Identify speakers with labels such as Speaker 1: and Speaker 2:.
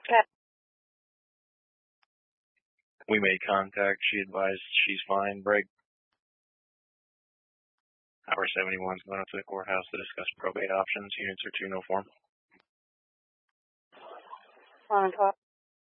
Speaker 1: Okay.
Speaker 2: We made contact. She advised she's fine. Break. Hour 71 is going up to the courthouse to discuss probate options. Units are 2 no form.
Speaker 1: 1 o'clock.